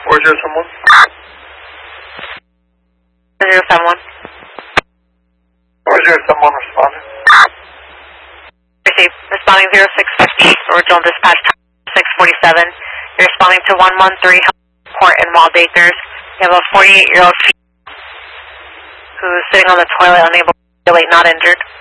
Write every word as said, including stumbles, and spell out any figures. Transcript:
four zero seven one. four zero seven one. four zero seven one responding. Received. Responding zero six fifty, original dispatch time six forty-seven. You're responding to one one three Court in Waldacres. You have a forty-eight-year-old female who's sitting on the toilet, unable to articulate, not injured.